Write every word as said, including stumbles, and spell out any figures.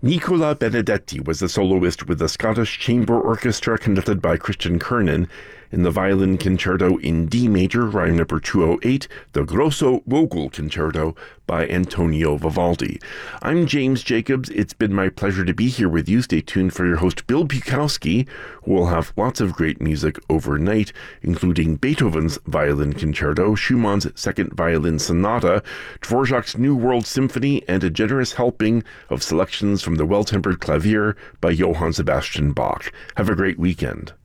Nicola Benedetti was the soloist with the Scottish Chamber Orchestra conducted by Christian Kernan in the Violin Concerto in D major, rhyme number two oh eight, the Grosso Vogel Concerto by Antonio Vivaldi. I'm James Jacobs. It's been my pleasure to be here with you. Stay tuned for your host, Bill Bukowski, who will have lots of great music overnight, including Beethoven's Violin Concerto, Schumann's Second Violin Sonata, Dvorak's New World Symphony, and a generous helping of selections from the Well-Tempered Clavier by Johann Sebastian Bach. Have a great weekend.